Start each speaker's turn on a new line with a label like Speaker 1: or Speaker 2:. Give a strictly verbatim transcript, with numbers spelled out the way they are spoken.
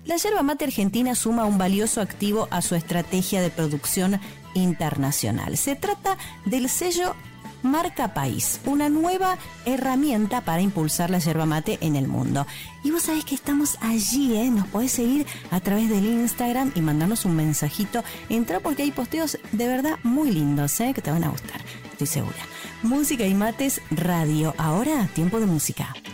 Speaker 1: La yerba mate argentina suma un valioso activo a su estrategia de producción internacional. Se trata del sello Marca País, una nueva herramienta para impulsar la yerba mate en el mundo. Y vos sabés que estamos allí, ¿eh? Nos podés seguir a través del Instagram y mandarnos un mensajito. Entrá porque hay posteos de verdad muy lindos, ¿eh? Que te van a gustar, estoy segura. Música y Mates Radio. Ahora, tiempo de música.